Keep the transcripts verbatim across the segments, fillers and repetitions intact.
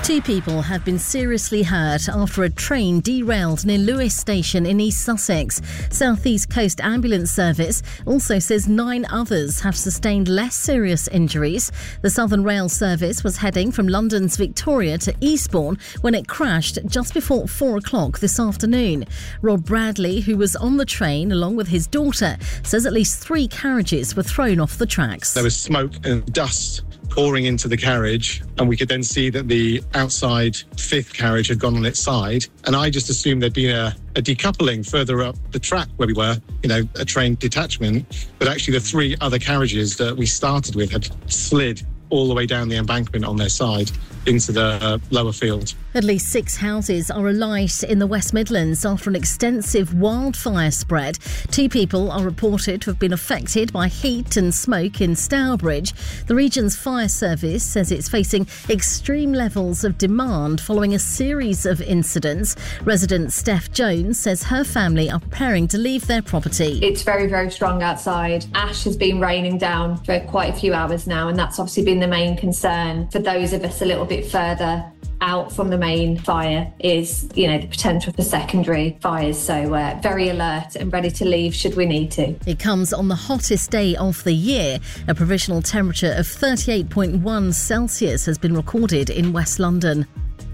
Two people have been seriously hurt after a train derailed near Lewes Station in East Sussex. South East Coast Ambulance Service also says nine others have sustained less serious injuries. The Southern Rail Service was heading from London's Victoria to Eastbourne when it crashed just before four o'clock this afternoon. Rob Bradley, who was on the train along with his daughter, says at least three carriages were thrown off the tracks. There was smoke and dust pouring into the carriage, and we could then see that the outside fifth carriage had gone on its side, and I just assumed there'd been a, a decoupling further up the track where we were, you know, a train detachment, but actually the three other carriages that we started with had slid all the way down the embankment on their side into the uh, lower field. At least six houses are alight in the West Midlands after an extensive wildfire spread. Two people are reported to have been affected by heat and smoke in Stourbridge. The region's fire service says it's facing extreme levels of demand following a series of incidents. Resident Steph Jones says her family are preparing to leave their property. It's very, very strong outside. Ash has been raining down for quite a few hours now, and that's obviously been the main concern for those of us a little bit further out from the main fire is, you know, the potential for secondary fires. So uh, very alert and ready to leave should we need to. It comes on the hottest day of the year. A provisional temperature of thirty-eight point one Celsius has been recorded in West London.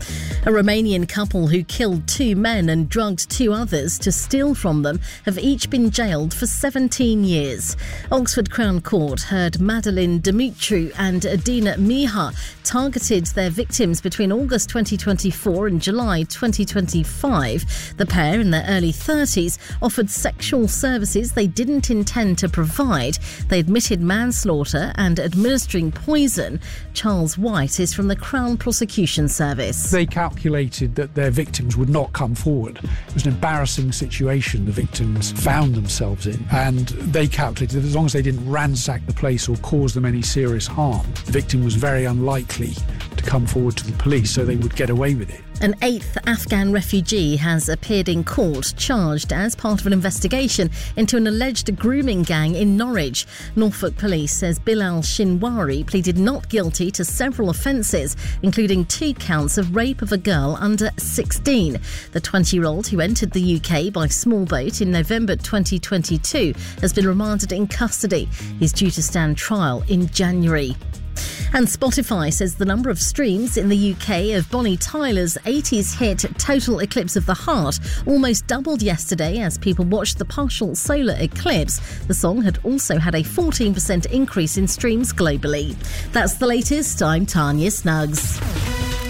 A Romanian couple who killed two men and drugged two others to steal from them have each been jailed for seventeen years. Oxford Crown Court heard Madeleine Dumitru and Adina Miha targeted their victims between August twenty twenty-four and July twenty twenty-five. The pair, in their early thirties, offered sexual services they didn't intend to provide. They admitted manslaughter and administering poison. Charles White is from the Crown Prosecution Service. They calculated that their victims would not come forward. It was an embarrassing situation the victims found themselves in, and they calculated that as long as they didn't ransack the place or cause them any serious harm, the victim was very unlikely to come forward to the police, so they would get away with it. An eighth Afghan refugee has appeared in court, charged as part of an investigation into an alleged grooming gang in Norwich. Norfolk Police says Bilal Shinwari pleaded not guilty to several offences, including two counts of rape of a girl under sixteen. The twenty-year-old, who entered the U K by small boat in November twenty twenty-two, has been remanded in custody. He's due to stand trial in January. And Spotify says the number of streams in the U K of Bonnie Tyler's eighties hit Total Eclipse of the Heart almost doubled yesterday as people watched the partial solar eclipse. The song had also had a fourteen percent increase in streams globally. That's the latest. I'm Tanya Snuggs.